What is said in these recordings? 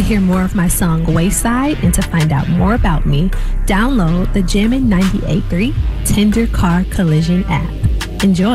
To hear more of my song Wayside and to find out more about me, download the Jammin' 98.3 Tender Car Collision app. Enjoy.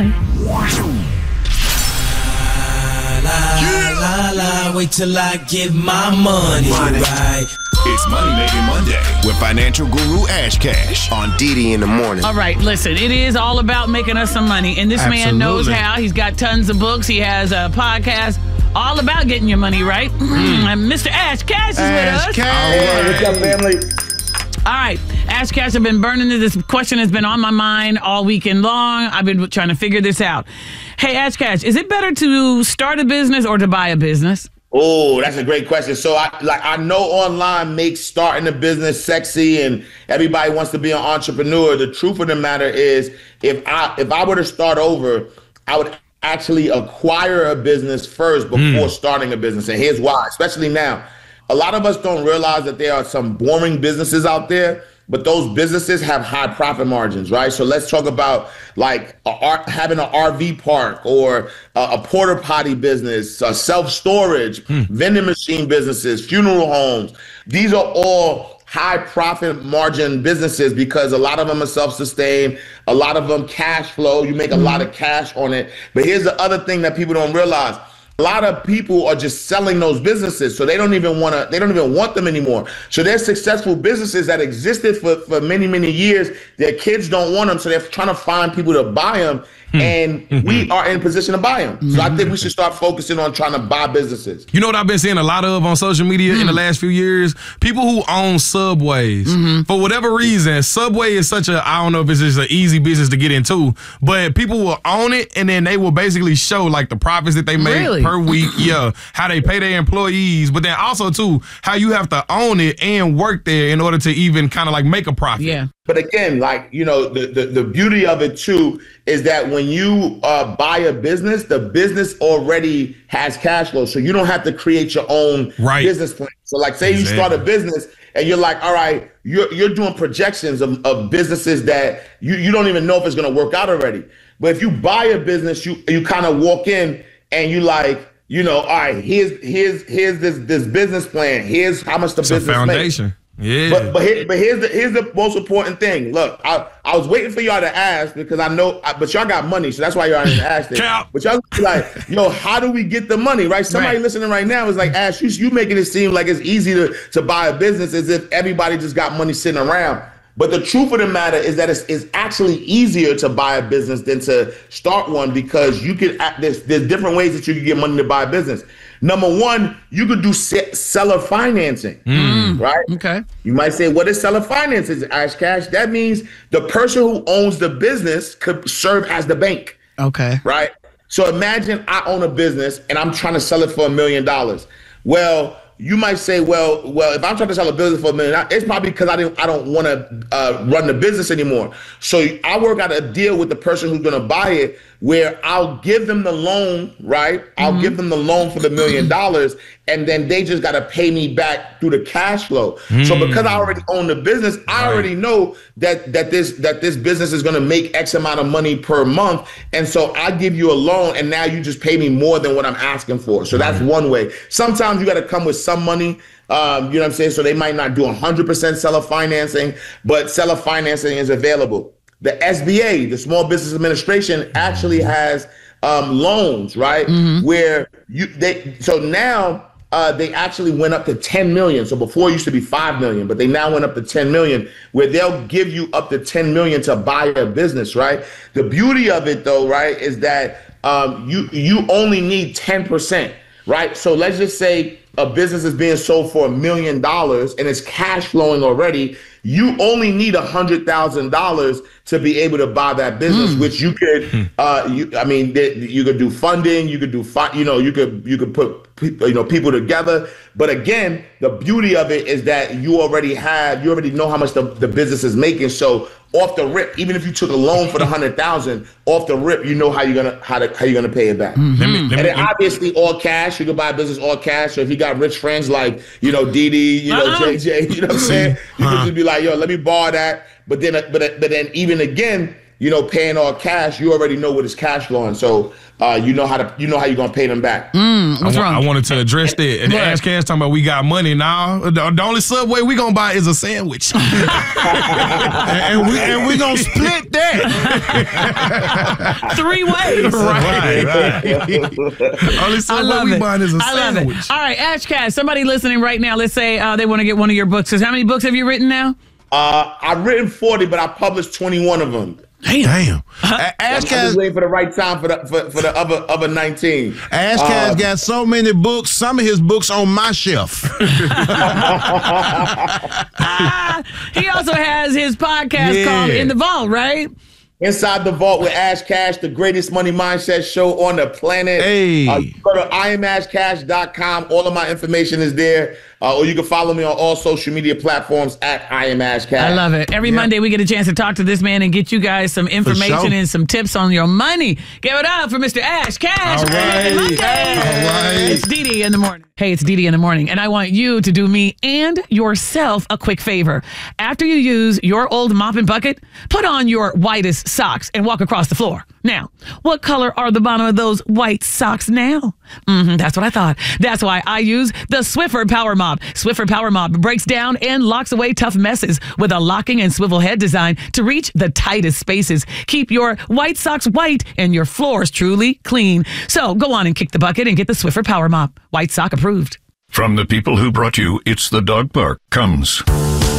Wait till I get my money right. It's Money Making Monday with financial guru Ash Cash on Didi in the morning. All right, listen, it is all about making us some money, and this man knows how. He's got tons of books. He has a podcast all about getting your money right. And Mr. Ash Cash is with us. Hey, what's up, family? All right, Ash Cash, I've been burning this question has been on my mind all weekend long. I've been trying to figure this out. Hey, Ash Cash, is it better to start a business or to buy a business? Oh, that's a great question. So I know online makes starting a business sexy and everybody wants to be an entrepreneur. The truth of the matter is if I were to start over, I would actually acquire a business first before starting a business. And here's why, especially now. A lot of us don't realize that there are some boring businesses out there, but those businesses have high profit margins, right? So let's talk about like having an RV park or a porta potty business, self-storage, vending machine businesses, funeral homes. These are all high profit margin businesses because a lot of them are self-sustained, a lot of them cash flow. You make a lot of cash on it. But here's the other thing that people don't realize. A lot of people are just selling those businesses, so they don't even want them anymore. So they're successful businesses that existed for many, many years. Their kids don't want them, so they're trying to find people to buy them. And we are in position to buy them. So I think we should start focusing on trying to buy businesses. You know what I've been seeing a lot of on social media in the last few years? People who own Subways. For whatever reason, Subway is such I don't know if it's just an easy business to get into, but people will own it and then they will basically show like the profits that they make per week, how they pay their employees, but then also too, how you have to own it and work there in order to even kind of like make a profit. Yeah. But again, like, you know, the beauty of it too is that when you buy a business, the business already has cash flow. So you don't have to create your own business plan. So like say you start a business and you're like, all right, you're doing projections of businesses that you don't even know if it's going to work out already. But if you buy a business, you kind of walk in and you like, you know, all right, here's this business plan. Here's how much the business foundation makes. Yeah. But here's the most important thing. Look, I was waiting for y'all to ask because I know, but y'all got money, so that's why y'all didn't ask it. But y'all be like, yo, how do we get the money, right? Somebody listening right now is like, Ash, you making it seem like it's easy to buy a business as if everybody just got money sitting around. But the truth of the matter is that it's actually easier to buy a business than to start one because you can. There's different ways that you can get money to buy a business. Number one, you could do seller financing, right? Okay. You might say, what is seller financing, Ash Cash? That means the person who owns the business could serve as the bank. Okay. Right? So imagine I own a business and I'm trying to sell it for $1 million. Well, you might say, well, if I'm trying to sell a business for $1 million, it's probably because I don't want to run the business anymore. So I work out a deal with the person who's going to buy it where I'll give them the loan, right? I'll give them the loan for the $1 million, and then they just got to pay me back through the cash flow. So because I already own the business, I already know that this business is going to make X amount of money per month, and so I give you a loan, and now you just pay me more than what I'm asking for. So that's one way. Sometimes you got to come with some money. You know what I'm saying? So they might not do 100% seller financing, but seller financing is available. The SBA, the Small Business Administration, actually has loans, right? Where so now they actually went up to 10 million. So before it used to be 5 million, but they now went up to 10 million, where they'll give you up to 10 million to buy a business, right? The beauty of it though, right, is that you only need 10%, right? So let's just say a business is being sold for $1 million and it's cash flowing already. You only need $100,000 to be able to buy that business, which you could, you could do funding, you could do, you could put, people together. But again, the beauty of it is that you already know how much the business is making. So off the rip, even if you took a loan for the $100,000, off the rip, you know how you're gonna pay it back. And then obviously all cash. You can buy a business all cash. So if you got rich friends like Didi, JJ, you know what I'm saying, you can just be like, yo, let me borrow that. But then even again, paying all cash, you already know what is cash flowing. So you know how you're gonna pay them back. What's wrong? I wanted to address that. And Ash Cash talking about we got money now. The only Subway we gonna buy is a sandwich. and we gonna split that 3 ways. Right. Only Subway we buying is a sandwich. It. All right, Ash Cash, somebody listening right now, let's say they want to get one of your books. How many books have you written now? I've written 40, but I published 21 of them. Damn. Ash Cash waiting for the right time for the other 19. Ash Cash got so many books. Some of his books on my shelf. He also has his podcast called In the Vault, right? Inside the Vault with Ash Cash, the greatest money mindset show on the planet. Hey. Go to IamAshCash.com. All of my information is there. Or you can follow me on all social media platforms at IamAshCash. I love it. Every Monday we get a chance to talk to this man and get you guys some information and some tips on your money. Give it up for Mr. Ash Cash. All right. It's Dee in the morning. Hey, it's Dee in the morning, and I want you to do me and yourself a quick favor. After you use your old mop and bucket, put on your whitest socks and walk across the floor. Now, what color are the bottom of those white socks now? That's what I thought. That's why I use the Swiffer Power Mop. Swiffer Power Mop breaks down and locks away tough messes with a locking and swivel head design to reach the tightest spaces. Keep your white socks white and your floors truly clean. So go on and kick the bucket and get the Swiffer Power Mop. White sock approved. From the people who brought you It's the Dog Park comes